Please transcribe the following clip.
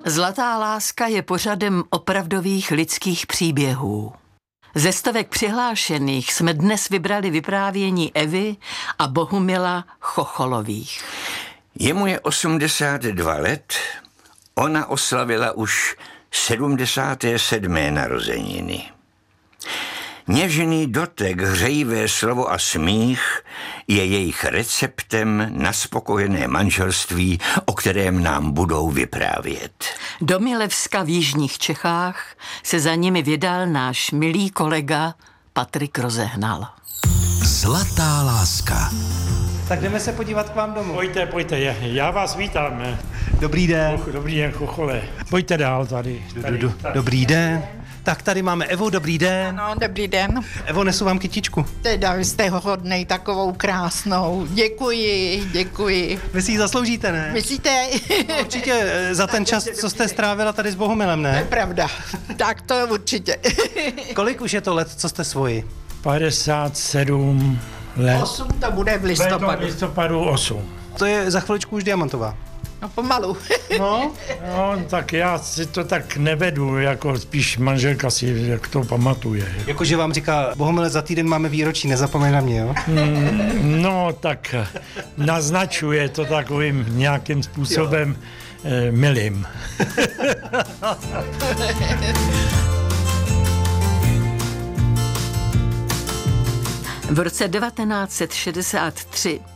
Zlatá láska je pořadem opravdových lidských příběhů. Ze stovek přihlášených jsme dnes vybrali vyprávění Evy a Bohumila Chocholových. Jemu je 82 let, ona oslavila už 77. narozeniny. Něžný dotek, hřejivé slovo a smích je jejich receptem na spokojené manželství, o kterém nám budou vyprávět. Do Milevska v jižních Čechách se za nimi vydal náš milý kolega Patrik Rozehnal. Zlatá láska. Tak jdeme se podívat k vám domů. Pojďte, já vás vítám. Dobrý den. Dobrý den, Chochole. Pojďte dál tady. Dobrý den. Tak tady máme Evu, dobrý den. Ano, dobrý den. Evo, nesu vám kytičku. Teda vy jste hodnej, takovou krásnou. Děkuji. Vy si ji zasloužíte, ne? Myslíte? Určitě za ten čas, co jste strávila tady s Bohumilem, ne? Pravda. Tak to je určitě. Kolik už je to let, co jste svoji? 57 let. 8 to bude v listopadu. V listopadu 8. To je za chviličku už diamantová. No pomalu. No, No, tak já si to tak nevedu, jako spíš manželka si jak to pamatuje. jakože vám říká, Bohumile, za týden máme výročí, nezapomeň na mě, jo? No, tak naznačuje to takovým nějakým způsobem milým. V roce 1963